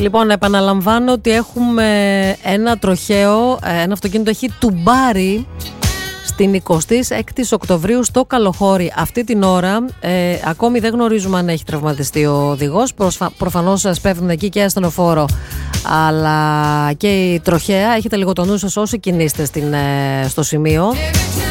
Λοιπόν, επαναλαμβάνω ότι έχουμε ένα τροχαίο, ένα αυτοκίνητο έχει τουμπάρει στην 26η Οκτωβρίου στο Καλοχώρι. Αυτή την ώρα ακόμη δεν γνωρίζουμε αν έχει τραυματιστεί ο οδηγός. Προφανώς σπέβδουν εκεί και ασθενοφόρο αλλά και η τροχαία. Έχετε λίγο το νου σας όσοι κινείστε στο σημείο.